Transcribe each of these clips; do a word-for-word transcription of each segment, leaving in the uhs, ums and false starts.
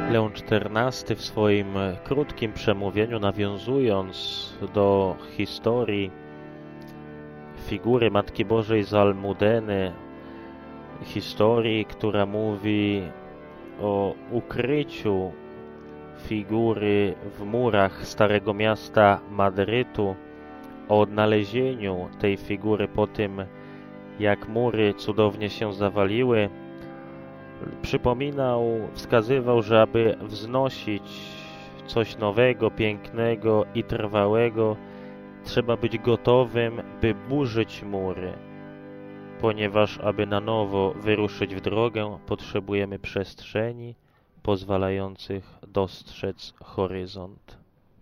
Leon czternasty w swoim krótkim przemówieniu, nawiązując do historii figury Matki Bożej z Almudeny, historii, która mówi o ukryciu figury w murach Starego Miasta Madrytu, o odnalezieniu tej figury po tym, jak mury cudownie się zawaliły, przypominał, wskazywał, że aby wznosić coś nowego, pięknego i trwałego, trzeba być gotowym, by burzyć mury, ponieważ aby na nowo wyruszyć w drogę, potrzebujemy przestrzeni pozwalających dostrzec horyzont.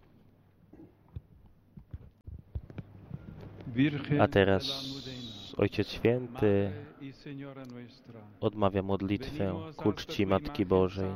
A teraz Ojciec Święty odmawia modlitwę ku czci Matki Bożej.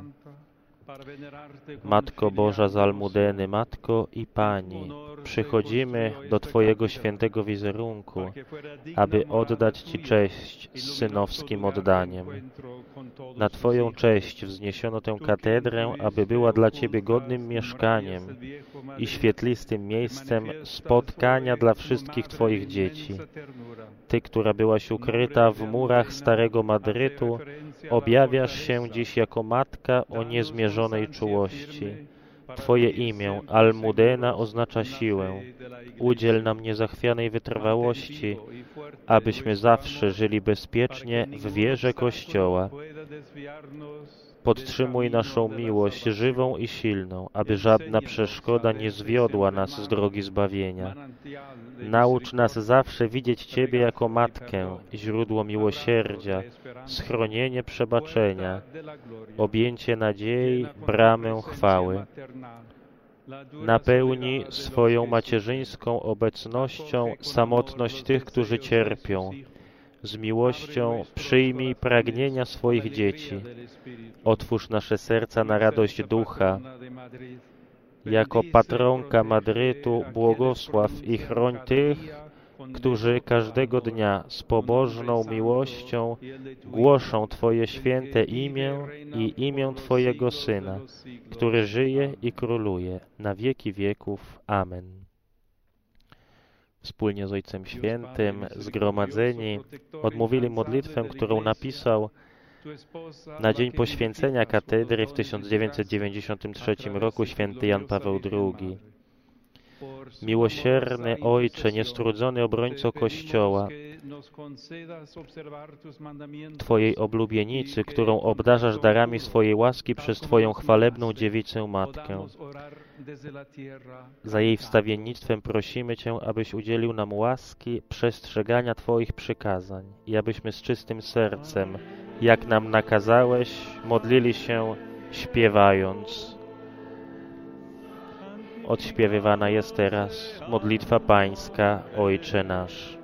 Matko Boża z Almudeny, Matko i Pani, przychodzimy do Twojego świętego wizerunku, aby oddać Ci cześć z synowskim oddaniem. Na Twoją cześć wzniesiono tę katedrę, aby była dla Ciebie godnym mieszkaniem i świetlistym miejscem spotkania dla wszystkich Twoich dzieci. Ty, która byłaś ukryta w murach Starego Madrytu, objawiasz się dziś jako Matka o niezmierzonej czułości. Twoje imię, Almudena, oznacza siłę. Udziel nam niezachwianej wytrwałości, abyśmy zawsze żyli bezpiecznie w wierze Kościoła. Podtrzymuj naszą miłość żywą i silną, aby żadna przeszkoda nie zwiodła nas z drogi zbawienia. Naucz nas zawsze widzieć Ciebie jako Matkę, źródło miłosierdzia, schronienie przebaczenia, objęcie nadziei, bramę chwały. Napełnij swoją macierzyńską obecnością samotność tych, którzy cierpią. Z miłością przyjmij pragnienia swoich dzieci. Otwórz nasze serca na radość ducha. Jako patronka Madrytu błogosław i chroń tych, którzy każdego dnia z pobożną miłością głoszą Twoje święte imię i imię Twojego Syna, który żyje i króluje na wieki wieków. Amen. Wspólnie z Ojcem Świętym, zgromadzeni, odmówili modlitwę, którą napisał na dzień poświęcenia katedry w tysiąc dziewięćset dziewięćdziesiątym trzecim roku święty Jan Paweł drugi. Miłosierny Ojcze, niestrudzony obrońco Kościoła, Twojej oblubienicy, którą obdarzasz darami swojej łaski przez Twoją chwalebną dziewicę Matkę. Za jej wstawiennictwem prosimy Cię, abyś udzielił nam łaski przestrzegania Twoich przykazań i abyśmy z czystym sercem, jak nam nakazałeś, modlili się śpiewając. Odśpiewywana jest teraz modlitwa Pańska, Ojcze nasz.